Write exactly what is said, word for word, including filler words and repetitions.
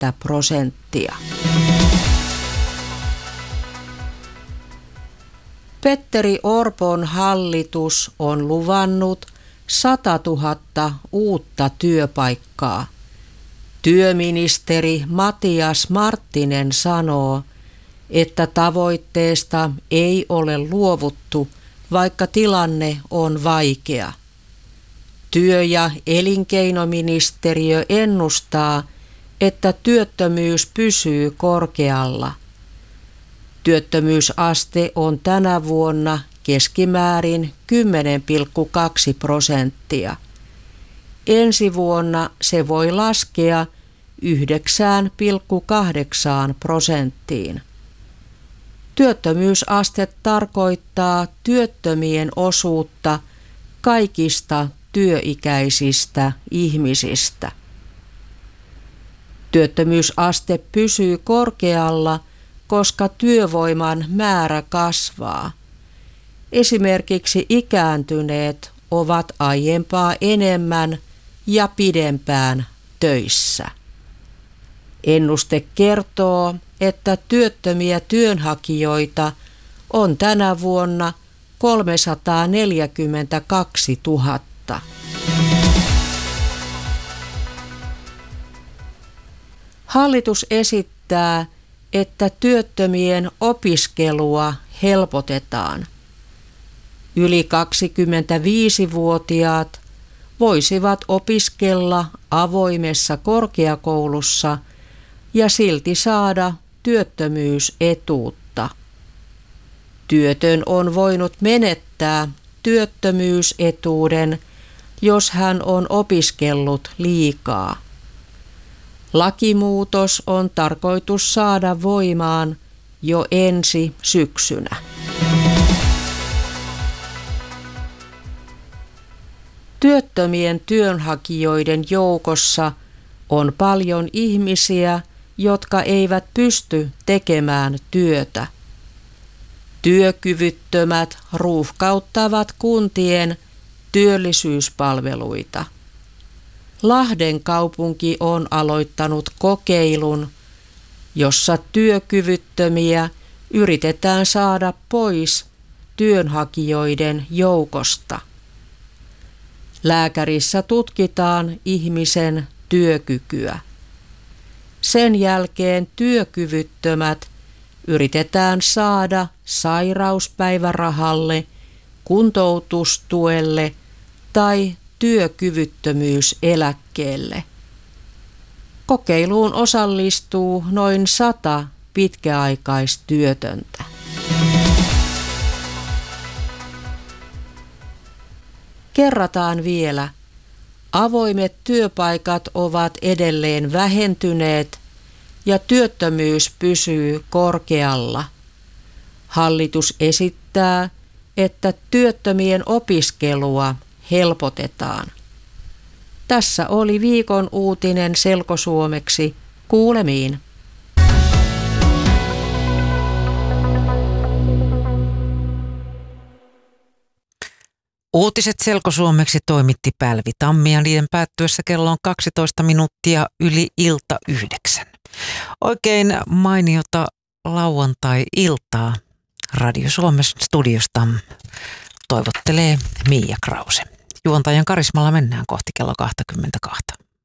prosenttia. Petteri Orpon hallitus on luvannut satatuhatta uutta työpaikkaa. Työministeri Matias Marttinen sanoo, että tavoitteesta ei ole luovuttu, vaikka tilanne on vaikea. Työ- ja elinkeinoministeriö ennustaa, että työttömyys pysyy korkealla. Työttömyysaste on tänä vuonna keskimäärin kymmenen pilkku kaksi prosenttia. Ensi vuonna se voi laskea yhdeksän pilkku kahdeksan prosenttiin. Työttömyysaste tarkoittaa työttömien osuutta kaikista työikäisistä ihmisistä. Työttömyysaste pysyy korkealla, koska työvoiman määrä kasvaa. Esimerkiksi ikääntyneet ovat aiempaa enemmän ja pidempään töissä. Ennuste kertoo, että työttömiä työnhakijoita on tänä vuonna kolmesataaneljäkymmentäkaksituhatta. Hallitus esittää, että työttömien opiskelua helpotetaan. Yli kaksikymmentäviisivuotiaat voisivat opiskella avoimessa korkeakoulussa ja silti saada työttömyysetuutta. Työtön on voinut menettää työttömyysetuuden, jos hän on opiskellut liikaa. Lakimuutos on tarkoitus saada voimaan jo ensi syksynä. Työttömien työnhakijoiden joukossa on paljon ihmisiä, jotka eivät pysty tekemään työtä. Työkyvyttömät ruuhkauttavat kuntien työllisyyspalveluita. Lahden kaupunki on aloittanut kokeilun, jossa työkyvyttömiä yritetään saada pois työnhakijoiden joukosta. Lääkärissä tutkitaan ihmisen työkykyä. Sen jälkeen työkyvyttömät yritetään saada sairauspäivärahalle, kuntoutustuelle tai työkyvyttömyyseläkkeelle. Kokeiluun osallistuu noin sata pitkäaikaistyötöntä. Kerrataan vielä. Avoimet työpaikat ovat edelleen vähentyneet ja työttömyys pysyy korkealla. Hallitus esittää, että työttömien opiskelua helpotetaan. Tässä oli viikon uutinen selkosuomeksi. Kuulemiin. Uutiset selkosuomeksi toimitti Pälvi Tammi ja niiden päättyessä kello on kaksitoista minuuttia yli ilta yhdeksän. Oikein mainiota lauantai-iltaa Radio Suomen studiosta toivottelee Miia Krause. Juontajan karismalla mennään kohti kello kaksikymmentäkaksi.